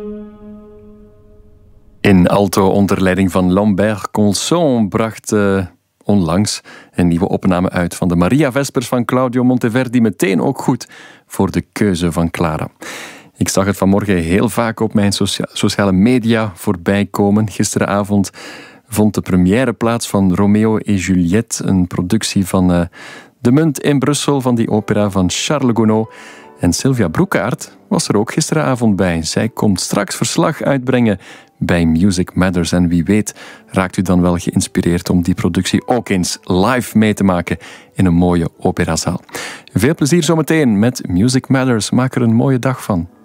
In alto onder leiding van Lambert Colson bracht onlangs een nieuwe opname uit van de Maria Vespers van Claudio Monteverdi. Meteen ook goed voor de keuze van Clara. Ik zag het vanmorgen heel vaak op mijn sociale media voorbij komen. Gisteravond vond de première plaats van Romeo et Juliette, een productie van De Munt in Brussel, van die opera van Charles Gounod. En Sylvia Broekaert was er ook gisteravond bij. Zij komt straks verslag uitbrengen bij Music Matters. En wie weet raakt u dan wel geïnspireerd om die productie ook eens live mee te maken in een mooie operazaal. Veel plezier zometeen met Music Matters. Maak er een mooie dag van.